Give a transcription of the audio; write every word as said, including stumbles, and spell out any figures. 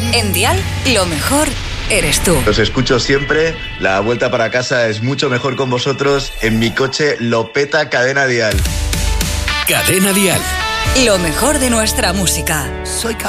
En Dial, lo mejor eres tú. Los escucho siempre. La vuelta para casa es mucho mejor con vosotros. En mi coche lo peta Cadena Dial. Cadena Dial. Lo mejor de nuestra música. Soy